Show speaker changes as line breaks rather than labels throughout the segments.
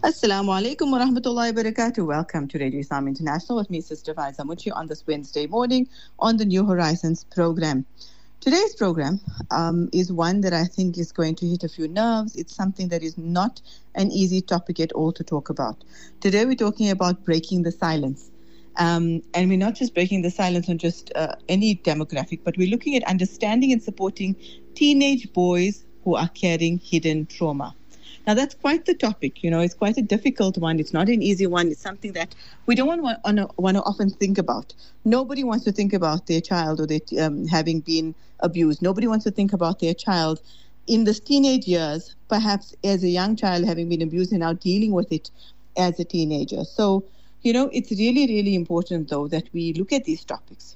Assalamu alaikum wa rahmatullahi wa barakatuh. Welcome to Radio Islam International with me, Sister Faiza Munshi, on this Wednesday morning on the New Horizons program. Today's program is one that I think is going to hit a few nerves. It's something that is not an easy topic at all to talk about. Today we're talking about breaking the silence. And we're not just breaking the silence on just any demographic, but we're looking at understanding and supporting teenage boys who are carrying hidden trauma. Now, that's quite the topic. It's quite a difficult one. It's not an easy one. It's something that we don't want to often think about. Nobody wants to think about their child or their having been abused. Nobody wants to think about their child in the teenage years, perhaps as a young child having been abused and now dealing with it as a teenager. So, it's really, really important, though, that we look at these topics.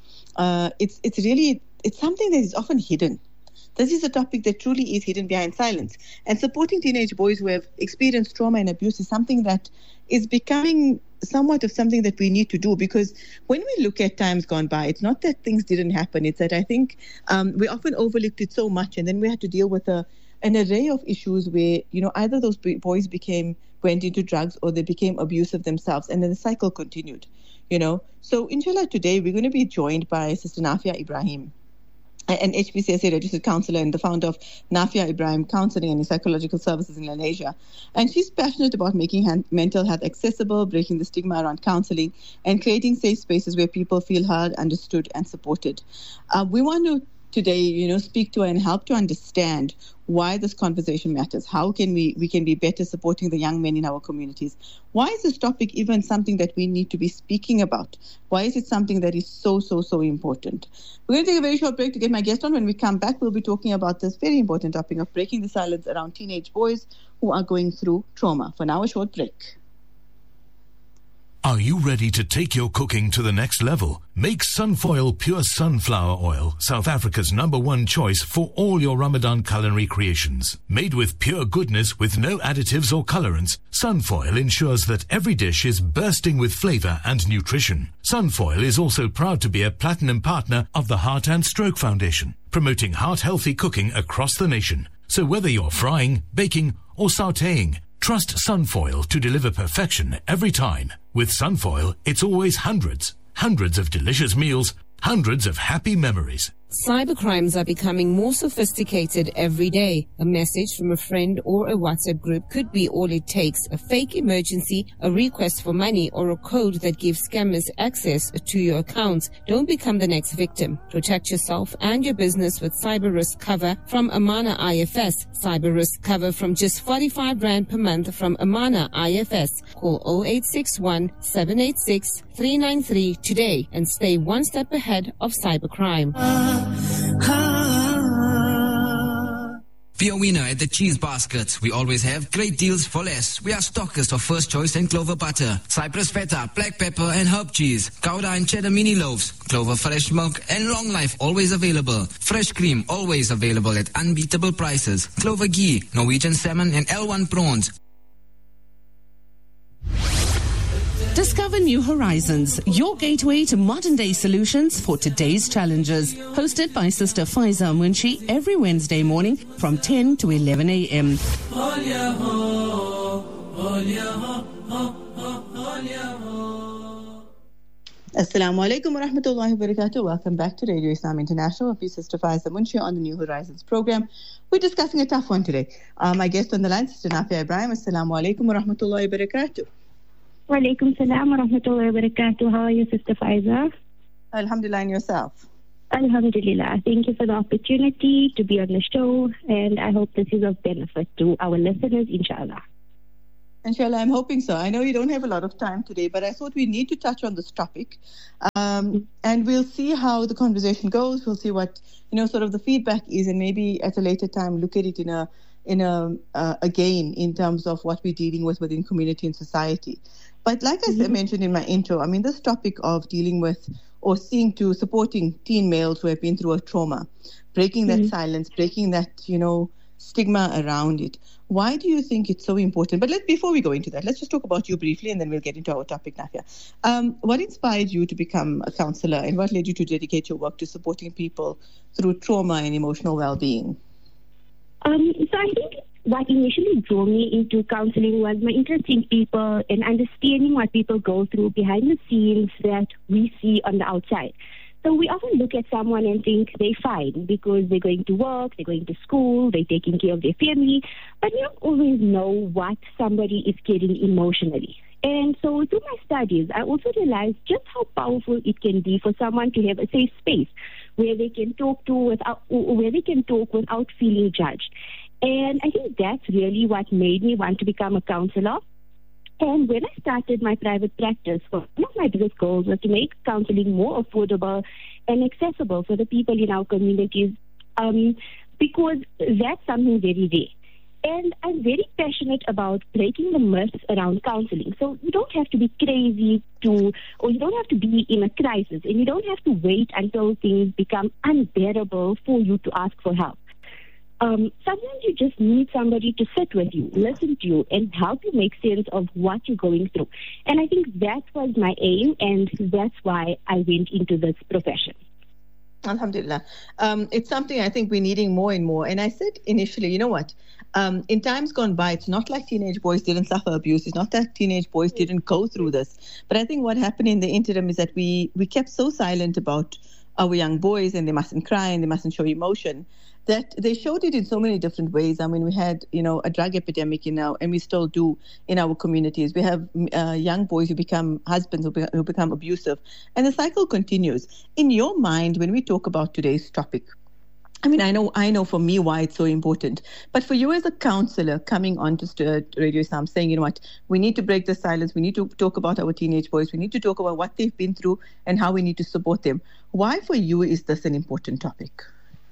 It's something that is often hidden. This is a topic that truly is hidden behind silence. And supporting teenage boys who have experienced trauma and abuse is something that is becoming somewhat of something that we need to do, because when we look at times gone by, it's not that things didn't happen. It's that I think we often overlooked it so much, and then we had to deal with an array of issues where, either those boys went into drugs or they became abusive themselves, and then the cycle continued, So inshallah, today we're going to be joined by Sister Nafia Ibrahim, an HPCSA registered counsellor and the founder of Nafia Ibrahim Counselling and Psychological Services in Malaysia. And she's passionate about making mental health accessible, breaking the stigma around counselling, and creating safe spaces where people feel heard, understood, and supported. We want to today, speak to and help to understand why this conversation matters. How can we can be better supporting the young men in our communities? Why is this topic even something that we need to be speaking about? Why is it something that is so important? We're going to take a very short break to get my guest on. When we come back, we'll be talking about this very important topic of breaking the silence around teenage boys who are going through trauma. For now, a short break.
Are you ready to take your cooking to the next level? Make Sunfoil Pure Sunflower Oil, South Africa's #1 choice for all your Ramadan culinary creations. Made with pure goodness with no additives or colorants, Sunfoil ensures that every dish is bursting with flavor and nutrition. Sunfoil is also proud to be a platinum partner of the Heart and Stroke Foundation, promoting heart-healthy cooking across the nation. So whether you're frying, baking, or sautéing, trust Sunfoil to deliver perfection every time. With Sunfoil, it's always hundreds of delicious meals, hundreds of happy memories.
Cybercrimes are becoming more sophisticated every day. A message from a friend or a WhatsApp group could be all it takes. A fake emergency, a request for money, or a code that gives scammers access to your accounts. Don't become the next victim. Protect yourself and your business with cyber risk cover from Amana IFS. Cyber risk cover from just 45 Rand per month from Amana IFS. Call 0861 786 393 today and stay one step ahead of cybercrime.
Be a winner at the Cheese Basket. We always have great deals for less. We are stockers of First Choice and Clover butter, Cypress feta, black pepper and herb cheese, Gouda and cheddar mini loaves, Clover fresh milk and long life always available. Fresh cream always available at unbeatable prices. Clover ghee, Norwegian salmon and L1 prawns.
Discover New Horizons, your gateway to modern-day solutions for today's challenges. Hosted by Sister Faiza Munshi every Wednesday morning from 10 to 11 a.m.
Assalamu alaikum wa rahmatullahi wa barakatuh. Welcome back to Radio Islam International with Sister Faiza Munshi on the New Horizons program. We're discussing a tough one today. My guest on the line, Sister Nafia Ibrahim. Assalamu alaikum wa rahmatullahi wa barakatuh.
Wa alaikum salam wa rahmatullahi wa barakatuh. How are you, Sister Faiza?
Alhamdulillah, and yourself?
Alhamdulillah. Thank you for the opportunity to be on the show, and I hope this is of benefit to our listeners, inshallah.
Inshallah, I'm hoping so. I know you don't have a lot of time today, but I thought we need to touch on this topic, and we'll see how the conversation goes. We'll see what sort of the feedback is, and maybe at a later time look at it again in terms of what we're dealing with within community and society. But like I mentioned in my intro, I mean, this topic of dealing with or supporting teen males who have been through a trauma, breaking that silence, breaking that, stigma around it. Why do you think it's so important? But before we go into that, let's just talk about you briefly and then we'll get into our topic, Nafia. What inspired you to become a counselor and what led you to dedicate your work to supporting people through trauma and emotional well-being?
So I think what initially drew me into counseling was my interest in people and understanding what people go through behind the scenes that we see on the outside. So we often look at someone and think they're fine because they're going to work, they're going to school, they're taking care of their family, but we don't always know what somebody is getting emotionally. And so through my studies, I also realized just how powerful it can be for someone to have a safe space where they can talk without feeling judged. And I think that's really what made me want to become a counselor. And when I started my private practice, one of my biggest goals was to make counseling more affordable and accessible for the people in our communities, because that's something very rare. And I'm very passionate about breaking the myths around counseling. So you don't have to be crazy or you don't have to be in a crisis, and you don't have to wait until things become unbearable for you to ask for help. Sometimes you just need somebody to sit with you, listen to you, and help you make sense of what you're going through. And I think that was my aim, and that's why I went into this profession.
Alhamdulillah. It's something I think we're needing more and more. And I said initially, you know what? In times gone by, it's not like teenage boys didn't suffer abuse. It's not that teenage boys didn't go through this. But I think what happened in the interim is that we kept so silent about our young boys, and they mustn't cry and they mustn't show emotion, that they showed it in so many different ways. I mean, we had, a drug epidemic and we still do in our communities. We have young boys who become husbands, who become abusive, and the cycle continues. In your mind, when we talk about today's topic, I mean, I know for me why it's so important, but for you as a counselor coming on to Radio Islam saying, you know what, we need to break the silence, we need to talk about our teenage boys, we need to talk about what they've been through and how we need to support them. Why for you is this an important topic?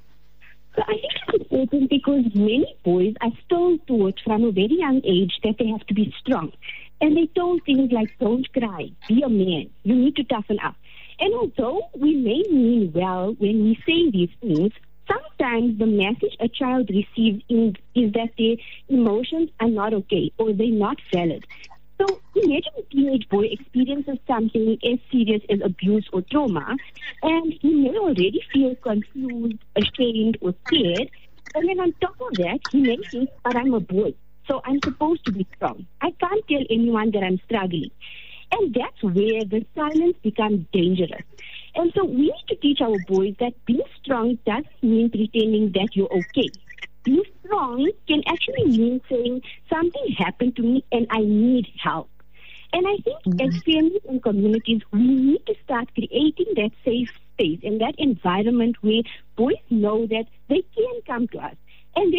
So I think it's important because many boys are still taught from a very young age that they have to be strong. And they told things like, don't cry, be a man, you need to toughen up. And although we may mean well when we say these things, sometimes the message a child receives is that their emotions are not okay or they're not valid. So imagine a teenage boy experiences something as serious as abuse or trauma, and he may already feel confused, ashamed, or scared. And then on top of that, he may think, but I'm a boy, so I'm supposed to be strong. I can't tell anyone that I'm struggling. And that's where the silence becomes dangerous. And so we need to teach our boys that being strong doesn't mean pretending that you're okay. Being strong can actually mean saying something happened to me and I need help. And I think as families and communities, we need to start creating that safe space and that environment where boys know that they can come to us. And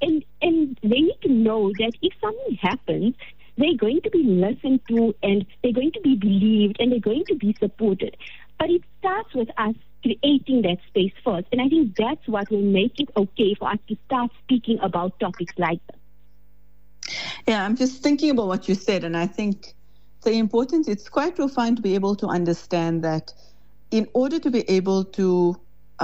they need to know that if something happens, they're going to be listened to and they're going to be believed and they're going to be supported. But it starts with us creating that space first. And I think that's what will make it okay for us to start speaking about topics like this.
Yeah, I'm just thinking about what you said, and I think the importance, it's quite profound to be able to understand that in order to be able to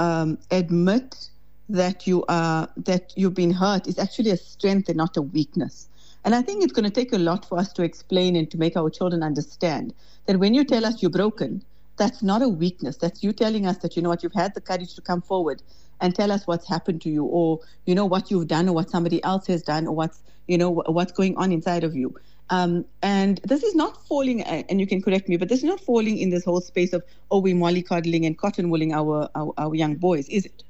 admit that you've been hurt is actually a strength and not a weakness. And I think it's going to take a lot for us to explain and to make our children understand that when you tell us you're broken, that's not a weakness. That's you telling us that, you know what, you've had the courage to come forward and tell us what's happened to you, or, you know, what you've done or what somebody else has done, or what's going on inside of you. And this is not falling, and you can correct me, but this is not falling in this whole space of, we're mollycoddling and cotton-wooling our young boys, is it?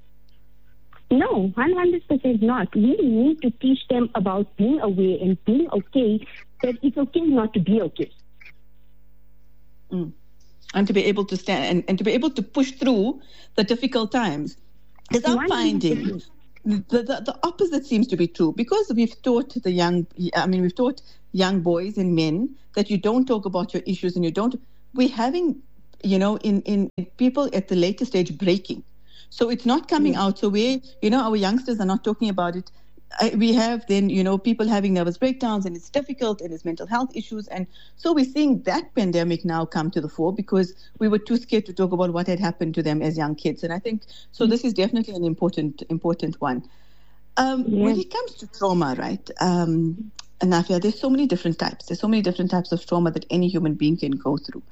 No, 100% not. We need to teach them about being aware and being okay, that it's okay not to be okay.
And to be able to stand and to be able to push through the difficult times. Because I'm finding the opposite seems to be true, because we've taught young boys and men that you don't talk about your issues, and we're having, in people at the later stage breaking. So it's not coming out. So our youngsters are not talking about it. We have then, people having nervous breakdowns, and it's difficult, and it's mental health issues. And so we're seeing that pandemic now come to the fore because we were too scared to talk about what had happened to them as young kids. And I think, so this is definitely an important one. When it comes to trauma, right, Nafia, there's so many different types. There's so many different types of trauma that any human being can go through.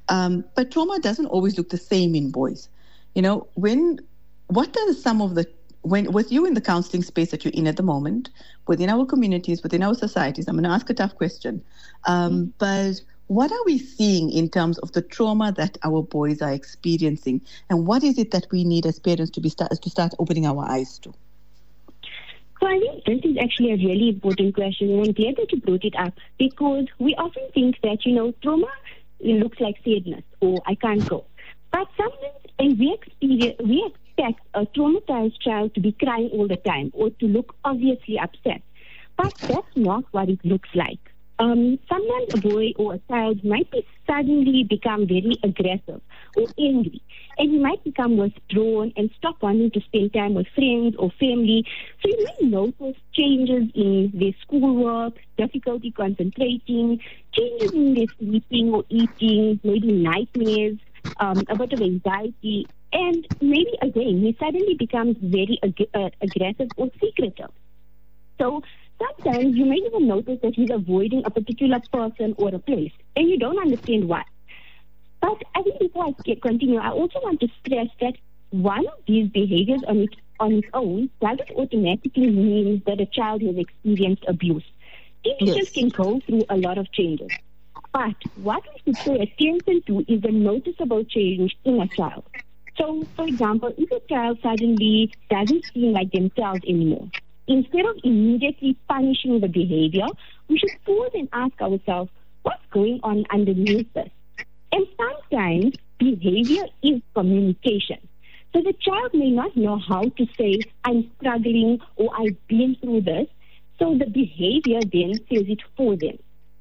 But trauma doesn't always look the same in boys. What are some of the with you in the counseling space that you're in at the moment, within our communities, within our societies, I'm going to ask a tough question. But what are we seeing in terms of the trauma that our boys are experiencing? And what is it that we need as parents to start opening our eyes to?
So I think this is actually a really important question, and I'm glad that you brought it up, because we often think that, trauma looks like sadness or I can't go. But sometimes, and we expect a traumatized child to be crying all the time or to look obviously upset. But that's not what it looks like. Sometimes a boy or a child might suddenly become very aggressive or angry, and he might become withdrawn and stop wanting to spend time with friends or family. So you may notice changes in their schoolwork, difficulty concentrating, changes in their sleeping or eating, maybe nightmares, a bit of anxiety, and maybe again he suddenly becomes very aggressive or secretive. So sometimes you may even notice that he's avoiding a particular person or a place, and you don't understand why. But I think before I continue, I also want to stress that one of these behaviors on its own doesn't automatically mean that a child has experienced abuse. Teenagers can go through a lot of changes. But what we should pay attention to is a noticeable change in a child. So, for example, if a child suddenly doesn't seem like themselves anymore, instead of immediately punishing the behavior, we should pause and ask ourselves, what's going on underneath this? And sometimes behavior is communication. So the child may not know how to say, I'm struggling or I've been through this. So the behavior then says it for them.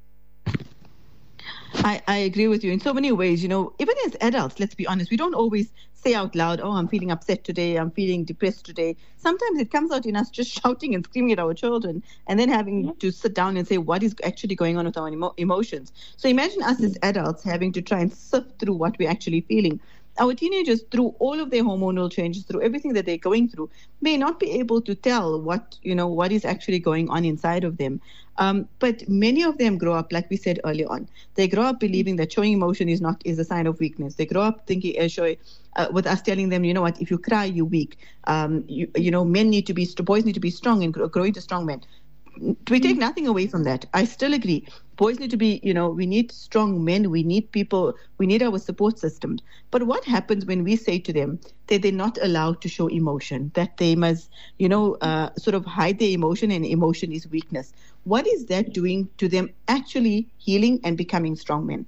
I agree with you in so many ways. Even as adults, let's be honest, we don't always say out loud, oh, I'm feeling upset today, I'm feeling depressed today. Sometimes it comes out in us just shouting and screaming at our children and then having to sit down and say what is actually going on with our emotions. So imagine us as adults having to try and sift through what we're actually feeling. Our teenagers, through all of their hormonal changes, through everything that they're going through, may not be able to tell what is actually going on inside of them. But many of them grow up, like we said earlier on, they grow up believing that showing emotion is a sign of weakness. They grow up thinking, with us telling them, if you cry, you're weak. Boys need to be strong and grow into strong men. We take nothing away from that. I still agree. Boys need to be, we need strong men. We need people. We need our support systems. But what happens when we say to them that they're not allowed to show emotion, that they must, sort of hide their emotion, and emotion is weakness? What is that doing to them actually healing and becoming strong men?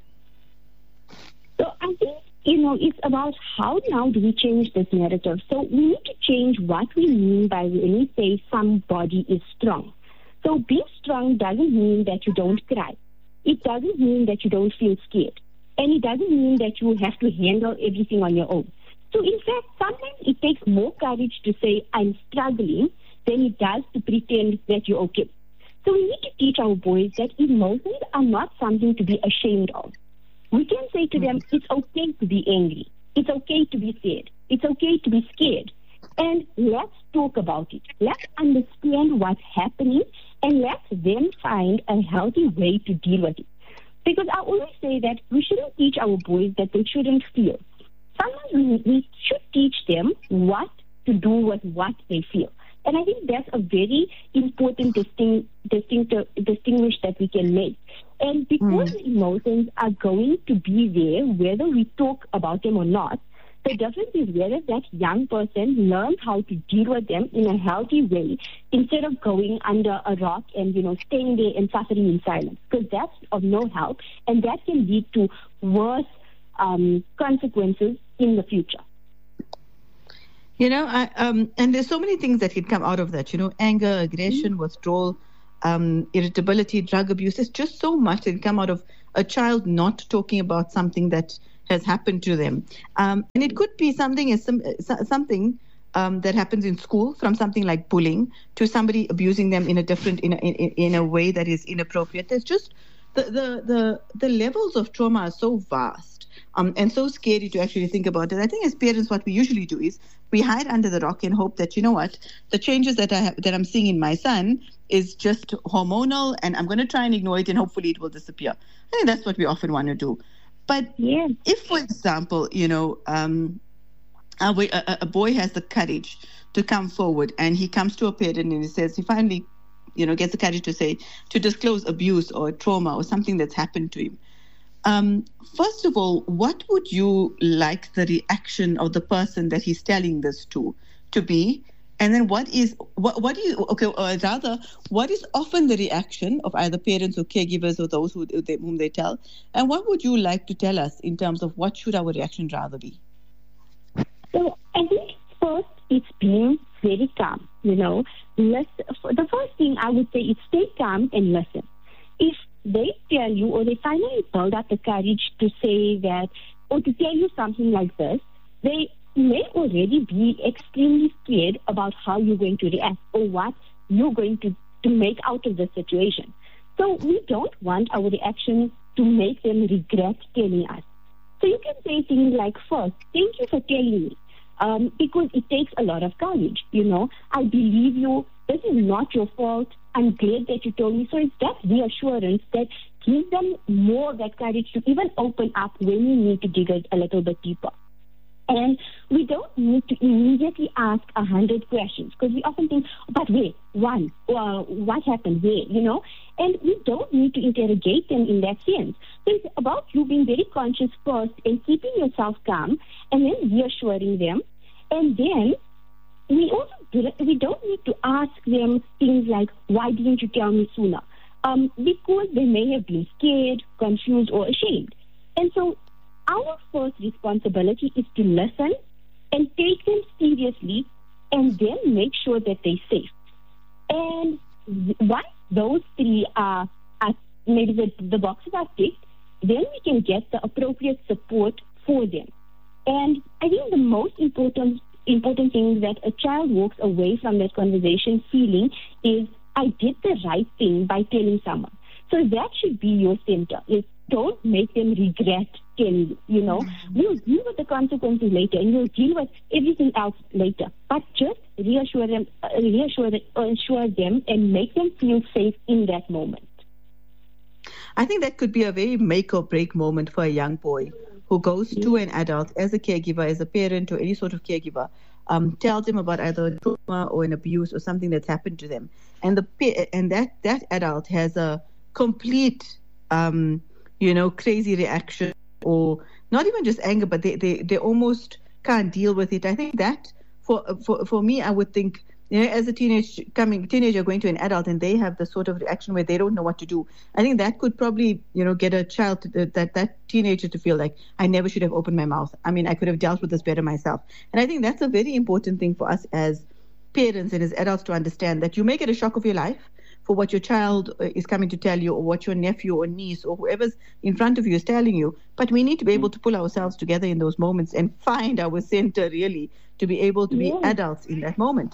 So I think, it's about how now do we change this narrative. So we need to change what we mean by when we say somebody is strong. So being strong doesn't mean that you don't cry. It doesn't mean that you don't feel scared. And it doesn't mean that you have to handle everything on your own. So in fact, sometimes it takes more courage to say, I'm struggling, than it does to pretend that you're okay. So we need to teach our boys that emotions are not something to be ashamed of. We can say to them, it's okay to be angry. It's okay to be sad. It's okay to be scared. And let's talk about it. Let's understand what's happening, and let's then find a healthy way to deal with it. Because I always say that we shouldn't teach our boys that they shouldn't feel. Sometimes we should teach them what to do with what they feel. And I think that's a very important distinguish that we can make. And because emotions are going to be there, whether we talk about them or not, the difference is whether that young person learns how to deal with them in a healthy way instead of going under a rock and, staying there and suffering in silence. Because that's of no help, and that can lead to worse consequences in the future.
And there's so many things that can come out of that, anger, aggression, withdrawal, irritability, drug abuse. There's just so much that can come out of a child not talking about something that has happened to them. And it could be something that happens in school, from something like bullying to somebody abusing them in a way that is inappropriate. There's just the levels of trauma are so vast and so scary to actually think about it. I think as parents, what we usually do is we hide under the rock and hope that, the changes that I'm seeing in my son is just hormonal, and I'm going to try and ignore it, and hopefully it will disappear. I think that's what we often want to do. But if, for example, a boy has the courage to come forward, and he comes to a parent and he says, he finally, gets the courage to disclose abuse or trauma or something that's happened to him. First of all, what would you like the reaction of the person that he's telling this to be? And then what is often the reaction of either parents or caregivers or those whom they tell? And what would you like to tell us in terms of what should our reaction rather be?
So I think first it's being very calm, Listen. The first thing I would say is stay calm and listen. If they tell you or they finally build up the courage to say that or to tell you something like this, they may already be extremely scared about how you're going to react or what you're going to make out of the situation. So we don't want our reaction to make them regret telling us. So you can say things like, first, thank you for telling me, because it takes a lot of courage. I believe you. This is not your fault. I'm glad that you told me. So it's that reassurance that gives them more of that courage to even open up when you need to dig a little bit deeper. And we don't need to immediately ask 100 questions because we often think, but wait, what happened where, And we don't need to interrogate them in that sense. So it's about you being very conscious first and keeping yourself calm and then reassuring them. And then we don't need to ask them things like, why didn't you tell me sooner? Because they may have been scared, confused, or ashamed. And so our first responsibility is to listen and take them seriously and then make sure that they're safe. And once those three are maybe the boxes are ticked, then we can get the appropriate support for them. And I think the most important thing that a child walks away from that conversation feeling is, I did the right thing by telling someone. So that should be your center. Don't make them regret telling you. We'll deal with the consequences later, and we'll deal with everything else later. But just reassure them, and make them feel safe in that moment.
I think that could be a very make or break moment for a young boy who goes to an adult as a caregiver, as a parent, or any sort of caregiver, tells them about either a trauma or an abuse or something that's happened to them, and that adult has a complete crazy reaction, or not even just anger, but they almost can't deal with it. I think that for me, I would think, as a teenager going to an adult and they have the sort of reaction where they don't know what to do, I think that could probably, get a child, that teenager to feel like, I never should have opened my mouth. I mean, I could have dealt with this better myself. And I think that's a very important thing for us as parents and as adults to understand, that you may get a shock of your life for what your child is coming to tell you, or what your nephew or niece or whoever's in front of you is telling you. But we need to be able to pull ourselves together in those moments and find our center, really, to be able to be adults in that moment.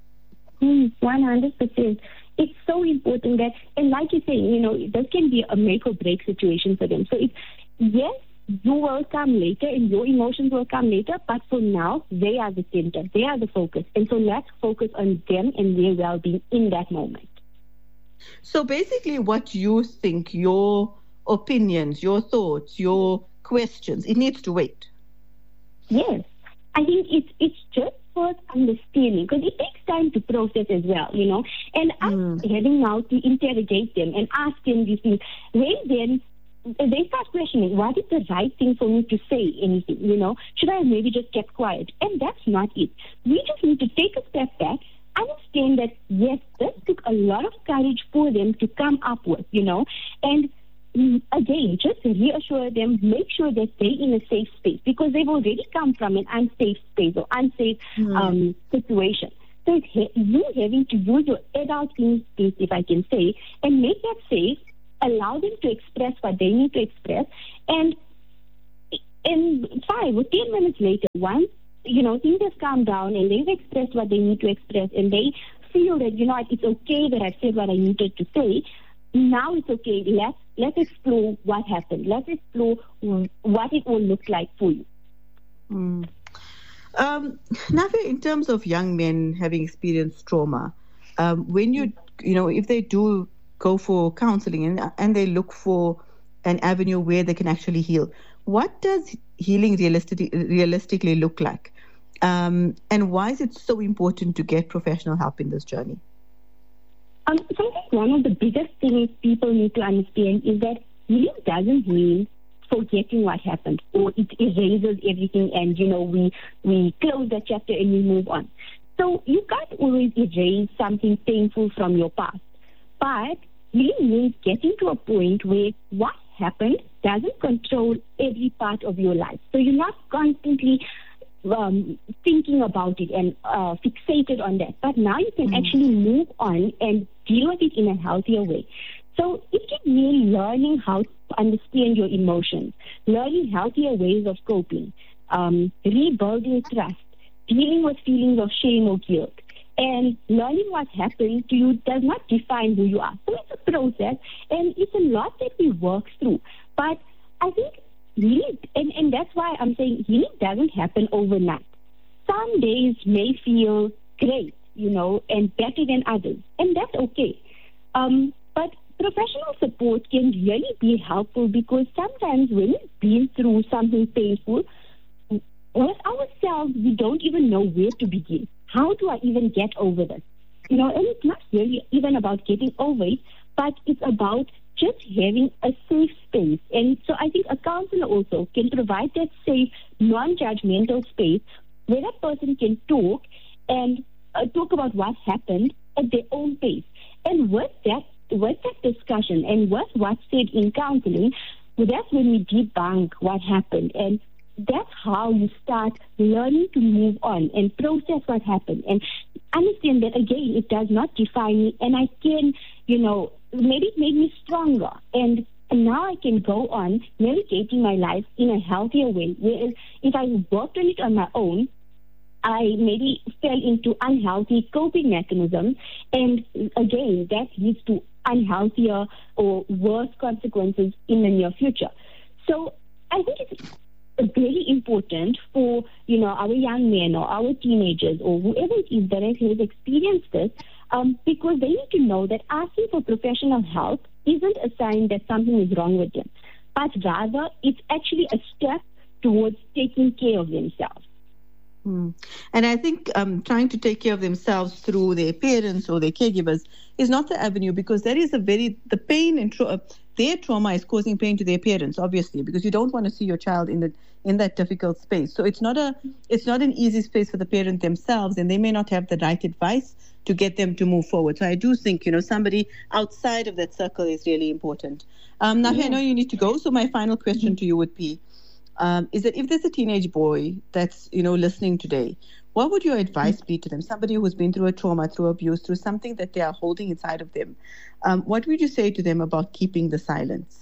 100%. It's so important that, and like you say, this can be a make or break situation for them. So yes, you will come later and your emotions will come later, but for now, they are the center, they are the focus. And so let's focus on them and their well-being in that moment.
So basically what you think, your opinions, your thoughts, your questions, it needs to wait.
Yes. I think it's just first understanding, because it takes time to process as well, And us heading out to interrogate them and ask them these things, then they start questioning, what is the right thing for me to say anything, Should I have maybe just kept quiet? And that's not it. We just need to take a step back, understand that, yes, this took a lot of courage for them to come up with, and again, just reassure them, make sure that they're in a safe space, because they've already come from an unsafe space or unsafe situation. So it's you having to use your adult instinct, if I can say, and make that safe, allow them to express what they need to express, and 5 or 10 minutes later, once things have calmed down and they've expressed what they need to express, and they feel that, it's okay that I've said what I needed to say, now it's okay. Let's explore what happened. Let's explore what it will look like for you.
Navia, in terms of young men having experienced trauma, when if they do go for counseling and they look for an avenue where they can actually heal, what does healing realistically look like? And why is it so important to get professional help in this journey?
So I think one of the biggest things people need to understand is that healing doesn't mean forgetting what happened, or it erases everything and, we close that chapter and we move on. So you can't always erase something painful from your past. But healing means getting to a point where what happened doesn't control every part of your life. So you're not constantly thinking about it and fixated on that. But now you can actually move on and deal with it in a healthier way. So it can mean learning how to understand your emotions, learning healthier ways of coping, rebuilding trust, dealing with feelings of shame or guilt. And learning what happened to you does not define who you are. So it's a process, and it's a lot that we work through. But I think healing, and that's why I'm saying healing doesn't happen overnight. Some days may feel great, and better than others, and that's okay. But professional support can really be helpful, because sometimes when we've been through something painful, with ourselves, we don't even know where to begin. How do I even get over this? And it's not really even about getting over it, but it's about just having a safe space. And so I think a counselor also can provide that safe, non-judgmental space where that person can talk and talk about what happened at their own pace. And with that discussion and with what's said in counseling, that's when we debunk what happened. And that's how you start learning to move on and process what happened and understand that, again, it does not define me, and I can, maybe it made me stronger. And now I can go on navigating my life in a healthier way. Whereas if I worked on it on my own, I maybe fell into unhealthy coping mechanisms, and again, that leads to unhealthier or worse consequences in the near future. So I think it's very important for, our young men or our teenagers or whoever it is that has experienced this, because they need to know that asking for professional help isn't a sign that something is wrong with them, but rather it's actually a step towards taking care of themselves.
And I think trying to take care of themselves through their parents or their caregivers is not the avenue, because there is the pain and their trauma is causing pain to their parents, obviously, because you don't want to see your child in that difficult space. So it's not an easy space for the parent themselves, and they may not have the right advice to get them to move forward. So I do think, somebody outside of that circle is really important. Nafi, I know you need to go. So my final question to you would be, is that if there's a teenage boy that's, listening today, what would your advice be to them? Somebody who's been through a trauma, through abuse, through something that they are holding inside of them. What would you say to them about keeping the silence?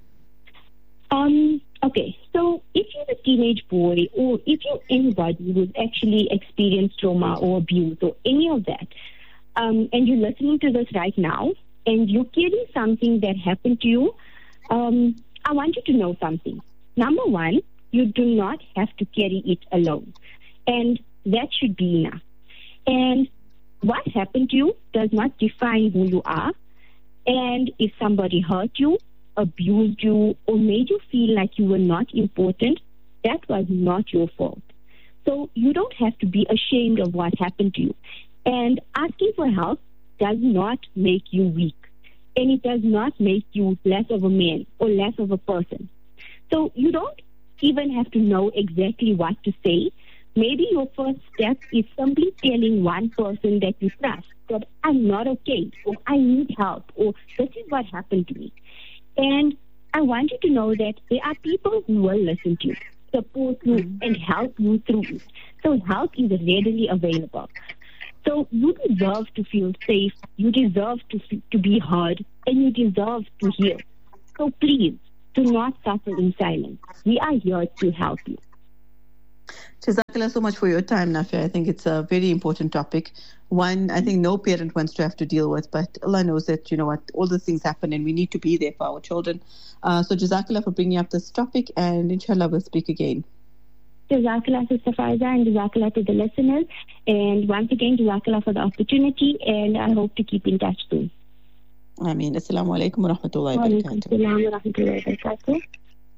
Okay, so if you're a teenage boy, or if you're anybody who's actually experienced trauma or abuse or any of that, and you're listening to this right now, and you're carrying something that happened to you, I want you to know something. Number one, you do not have to carry it alone. And that should be enough. And what happened to you does not define who you are. And if somebody hurt you, abused you, or made you feel like you were not important, that was not your fault. So you don't have to be ashamed of what happened to you. And asking for help does not make you weak. And it does not make you less of a man or less of a person. So you don't even have to know exactly what to say. Maybe your first step is simply telling one person that you trust that I'm not okay, or I need help, or this is what happened to me. And I want you to know that there are people who will listen to you, support you, and help you through it. So help is readily available. So you deserve to feel safe, you deserve to be heard, and you deserve to heal. So please, do not suffer in silence. We are here to help you.
Jazakallah so much for your time, Nafi. I think it's a very important topic. One, I think no parent wants to have to deal with, but Allah knows that, all the things happen and we need to be there for our children. So Jazakallah for bringing up this topic, and inshallah we'll speak again.
Jazakallah, Sister Faiza, and Jazakallah to the listeners. And once again, Jazakallah for the opportunity, and I hope to keep in touch soon.
Ameen. Assalamu alaikum wa rahmatullahi wa barakatuh.
Wa alaikum assalam wa rahmatullahi wa barakatuh.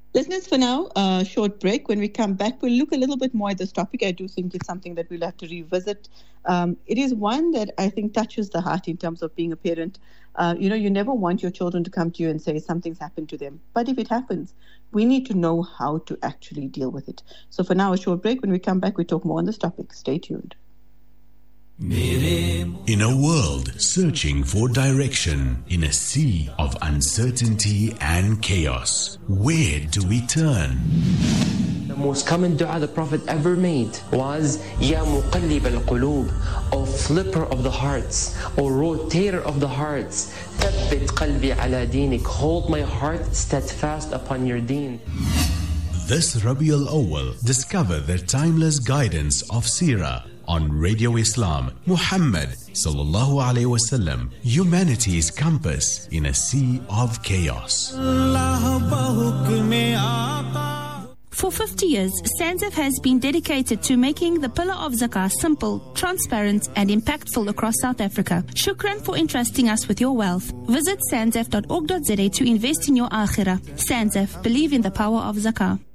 Listeners, for now, a short break. When we come back, we'll look a little bit more at this topic. I do think it's something that we'll have to revisit. It is one that I think touches the heart in terms of being a parent. You never want your children to come to you and say something's happened to them. But if it happens, we need to know how to actually deal with it. So for now, a short break. When we come back, we talk more on this topic. Stay tuned.
In a world searching for direction, in a sea of uncertainty and chaos, where do we turn?
The most common dua the Prophet ever made was Ya Muqallib al-Qulub, O flipper of the hearts, O rotator of the hearts, Thabbit qalbi ala dinik, hold my heart steadfast upon your deen.
This Rabiul Awwal, discover the timeless guidance of Seerah on Radio Islam. Muhammad sallallahu alaihi wasallam, humanity's compass in a sea of chaos.
For 50 years, SANZAF has been dedicated to making the pillar of zakah simple, transparent and impactful across South Africa. Shukran for entrusting us with your wealth. Visit sanzaf.org.za to invest in your akhirah. SANZAF, believe in the power of zakah.